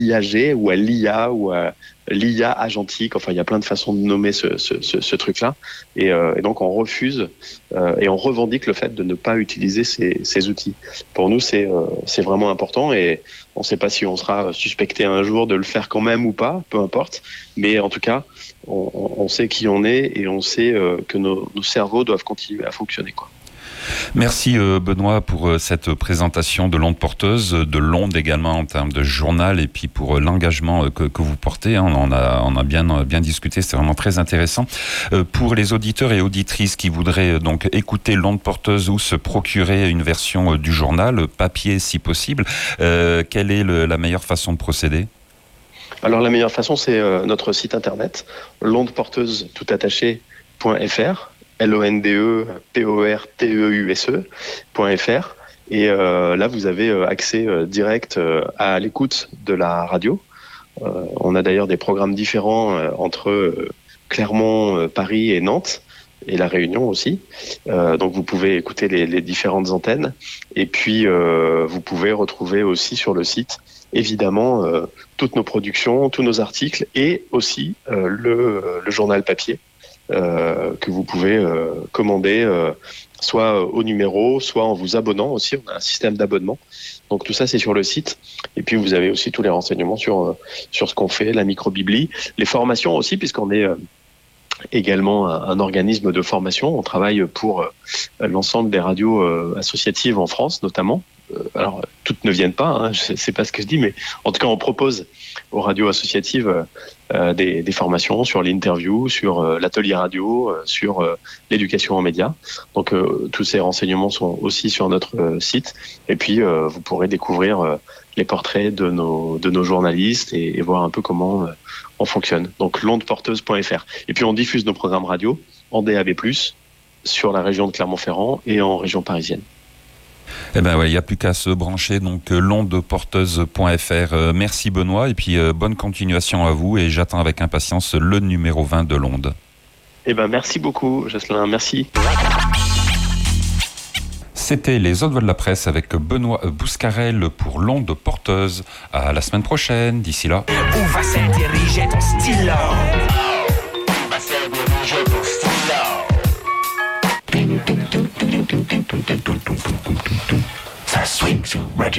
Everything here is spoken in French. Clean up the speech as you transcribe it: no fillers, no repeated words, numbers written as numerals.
l'IAG ou à l'IA ou à l'IA agentique. Enfin, il y a plein de façons de nommer ce truc-là. Et donc, on refuse et on revendique le fait de ne pas utiliser ces outils. Pour nous, c'est vraiment important et on ne sait pas si on sera suspecté un jour de le faire quand même ou pas, peu importe. Mais en tout cas, on sait qui on est et on sait que nos cerveaux doivent continuer à fonctionner, quoi. Merci Benoît pour cette présentation de l'onde porteuse, de l'onde également en termes de journal et puis pour l'engagement que vous portez. On a bien discuté, c'était vraiment très intéressant. Pour les auditeurs et auditrices qui voudraient donc écouter l'onde porteuse ou se procurer une version du journal, papier si possible, quelle est la meilleure façon de procéder ? Alors la meilleure façon, c'est notre site internet, londeporteuse tout attaché.fr. LONDEPORTEUSE.fr et là vous avez accès direct à l'écoute de la radio. On a d'ailleurs des programmes différents entre Clermont, Paris et Nantes et La Réunion aussi. Donc vous pouvez écouter les différentes antennes et puis vous pouvez retrouver aussi sur le site évidemment toutes nos productions, tous nos articles et aussi le journal papier. Que vous pouvez commander soit au numéro, soit en vous abonnant aussi. On a un système d'abonnement. Donc tout ça, c'est sur le site. Et puis vous avez aussi tous les renseignements sur ce qu'on fait, la microbiblie, les formations aussi, puisqu'on est également un organisme de formation. On travaille pour l'ensemble des radios associatives en France, notamment. Alors, toutes ne viennent pas, hein, je sais pas ce que je dis, mais en tout cas, on propose aux radios associatives des formations sur l'interview, sur l'atelier radio, sur l'éducation en médias. Donc, tous ces renseignements sont aussi sur notre site. Et puis, vous pourrez découvrir les portraits de nos journalistes et voir un peu comment on fonctionne. Donc, londeporteuse.fr. Et puis, on diffuse nos programmes radio en DAB+, sur la région de Clermont-Ferrand et en région parisienne. Eh ben ouais, il n'y a plus qu'à se brancher, donc londeporteuse.fr. Merci Benoît, et puis bonne continuation à vous, et j'attends avec impatience le numéro 20 de l'onde. Eh ben merci beaucoup Jocelyn, merci. C'était les Autres Voix de la Presse avec Benoît Bouscarel pour l'onde porteuse. À la semaine prochaine, d'ici là. Où va s'intériger ton stylo? Où va s'intériger ton stylo? Ça swing sur Radio